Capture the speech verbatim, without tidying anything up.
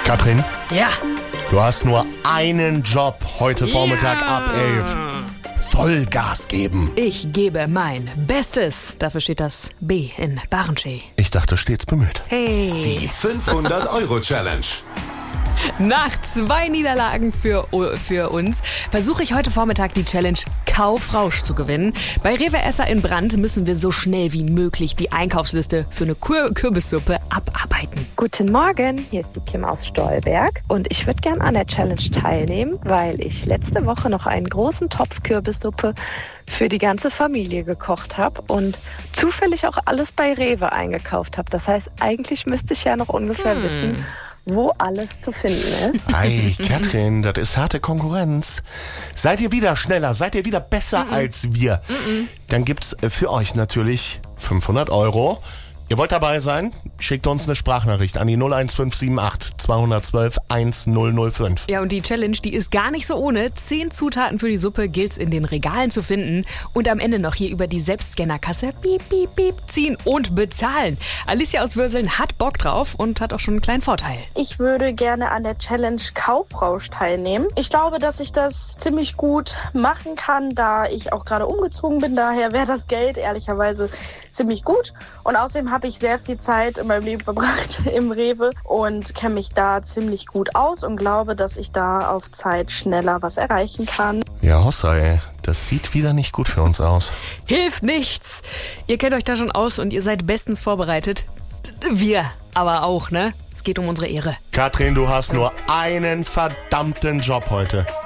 Katrin, Ja. du hast nur einen Job heute Vormittag Ja. ab elf. Vollgas geben. Ich gebe mein Bestes. Dafür steht das B in Barentschee. Ich dachte stets bemüht. Hey. Die fünfhundert-Euro-Challenge. Nach zwei Niederlagen für, für uns versuche ich heute Vormittag die Challenge Kaufrausch zu gewinnen. Bei Rewe Esser in Brand müssen wir so schnell wie möglich die Einkaufsliste für eine Kur- Kürbissuppe abarbeiten. Guten Morgen, hier ist die Kim aus Stolberg und ich würde gern an der Challenge teilnehmen, weil ich letzte Woche noch einen großen Topf Kürbissuppe für die ganze Familie gekocht habe und zufällig auch alles bei Rewe eingekauft habe. Das heißt, eigentlich müsste ich ja noch ungefähr Hm. wissen, wo alles zu finden ist. Ei, Katrin, das ist harte Konkurrenz. Seid ihr wieder schneller, seid ihr wieder besser als wir? Dann gibt's für euch natürlich fünfhundert Euro. Ihr wollt dabei sein? Schickt uns eine Sprachnachricht an die null eins fünf sieben acht zwei eins zwei eins null null fünf. Ja, und die Challenge, die ist gar nicht so ohne. Zehn Zutaten für die Suppe gilt's in den Regalen zu finden und am Ende noch hier über die Selbstscannerkasse piep, piep, piep ziehen und bezahlen. Alicia aus Würseln hat Bock drauf und hat auch schon einen kleinen Vorteil. Ich würde gerne an der Challenge Kaufrausch teilnehmen. Ich glaube, dass ich das ziemlich gut machen kann, da ich auch gerade umgezogen bin. Daher wäre das Geld ehrlicherweise ziemlich gut. Und außerdem habe ich sehr viel Zeit in meinem Leben verbracht im Rewe und kenne mich da ziemlich gut aus und glaube, dass ich da auf Zeit schneller was erreichen kann. Ja, Hossa, ey, das sieht wieder nicht gut für uns aus. Hilft nichts. Ihr kennt euch da schon aus und ihr seid bestens vorbereitet. Wir aber auch, ne? Es geht um unsere Ehre. Katrin, du hast nur einen verdammten Job heute.